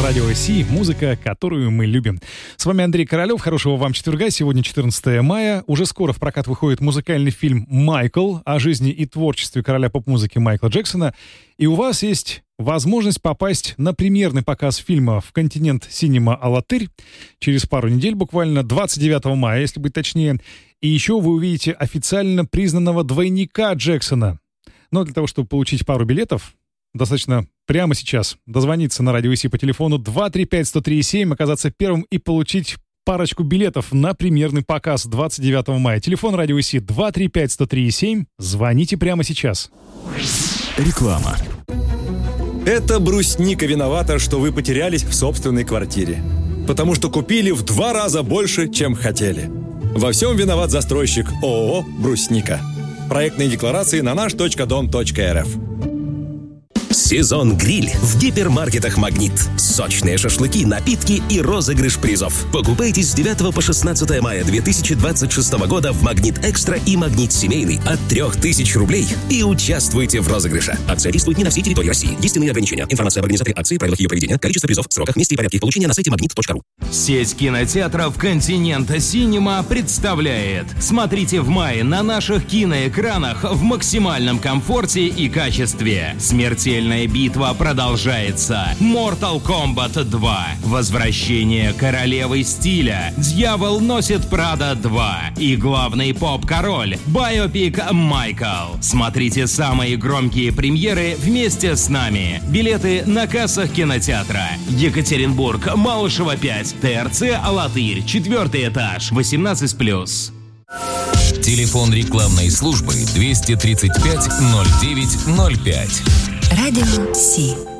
Радио Си, музыка, которую мы любим. С вами Андрей Королёв. Хорошего вам четверга. Сегодня 14 мая. Уже скоро в прокат выходит музыкальный фильм «Майкл» о жизни и творчестве короля поп-музыки Майкла Джексона. И у вас есть возможность попасть на премьерный показ фильма в Континент Синема Алатырь через пару недель, буквально 29 мая, если быть точнее. И еще вы увидите официально признанного двойника Джексона. Но для того, чтобы получить пару билетов, достаточно прямо сейчас дозвониться на Радио Си по телефону 235-103-7, оказаться первым и получить парочку билетов на премьерный показ 29 мая. Телефон Радио Си 235-103-7. Звоните прямо сейчас. Реклама. Это брусника виновата, что вы потерялись в собственной квартире. Потому что купили в 2 раза больше, чем хотели. Во всем виноват застройщик ООО «Брусника». Проектные декларации на наш.дом.рф. Сезон гриль в гипермаркетах «Магнит». Сочные шашлыки, напитки и розыгрыш призов. Покупайте с 9 по 16 мая 2026 года в «Магнит Экстра» и «Магнит Семейный» от 3000 рублей и участвуйте в розыгрыше. Акция действует не на всей территории России. Есть иные ограничения. Информация об организаторе акции, правилах ее проведения, количество призов, сроках, месте и порядке их получения на сайте magnet.ru. Сеть кинотеатров «Континент Синема» представляет. Смотрите в мае на наших киноэкранах в максимальном комфорте и качестве. Смертельная битва продолжается. Mortal Kombat 2. Возвращение королевы стиля. Дьявол носит Прада 2. И главный поп-король. Байопик Майкл. Смотрите самые громкие премьеры вместе с нами. Билеты на кассах кинотеатра. Екатеринбург, Малышева 5. ТРЦ Алатырь. 4 этаж. 18+. Телефон рекламной службы 235 09 05. Радио Си.